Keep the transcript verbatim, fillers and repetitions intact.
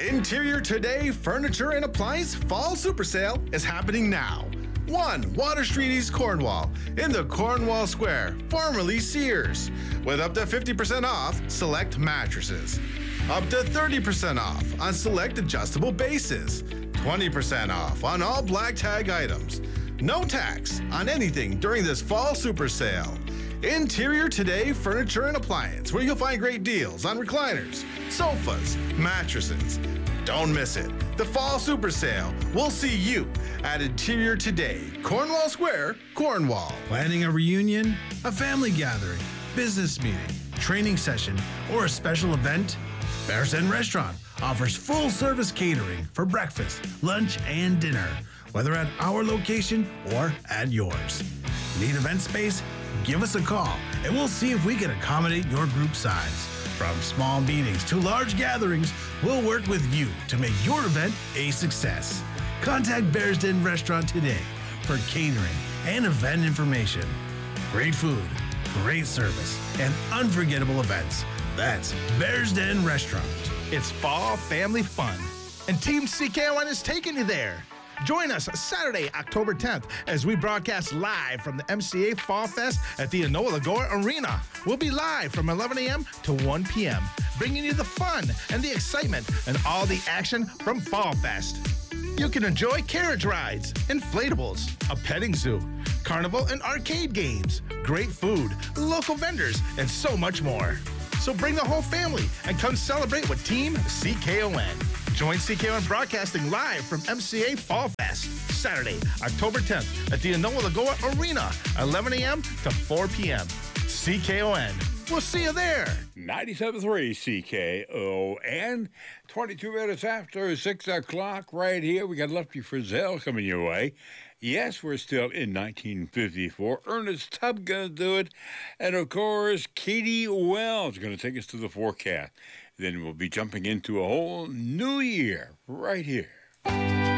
Interior Today Furniture and Appliance Fall Super Sale is happening now. one Water Street East Cornwall in the Cornwall Square, formerly Sears, with up to fifty percent off select mattresses, up to thirty percent off on select adjustable bases, twenty percent off on all black tag items, no tax on anything during this Fall Super Sale. Interior Today Furniture and Appliance, where you'll find great deals on recliners, sofas, mattresses. Don't miss it. The Fall Super Sale. We'll see you at Interior Today, Cornwall Square, Cornwall. Planning a reunion, a family gathering, business meeting, training session, or a special event? Bear's Den Restaurant offers full-service catering for breakfast, lunch, and dinner, whether at our location or at yours. Need event space? Give us a call, and we'll see if we can accommodate your group size. From small meetings to large gatherings, we'll work with you to make your event a success. Contact Bear's Den Restaurant today for catering and event information. Great food, great service, and unforgettable events. That's Bear's Den Restaurant. It's fall family fun, and Team C K O N is taking you there. Join us Saturday, October tenth, as we broadcast live from the M C A Fall Fest at the Enola Lagoa Arena. We'll be live from eleven a.m. to one p.m., bringing you the fun and the excitement and all the action from Fall Fest. You can enjoy carriage rides, inflatables, a petting zoo, carnival and arcade games, great food, local vendors, and so much more. So bring the whole family and come celebrate with Team C K O N. Join C K O N Broadcasting live from M C A Fall Fest, Saturday, October tenth at the Enola Lagoa Arena, eleven a.m. to four p.m. C K O N. We'll see you there. ninety-seven point three C K O N. twenty-two minutes after six o'clock right here. We got Lefty Frizzell coming your way. Yes, we're still in nineteen fifty-four. Ernest Tubb going to do it. And, of course, Katie Wells going to take us to the forecast. Then we'll be jumping into a whole new year right here.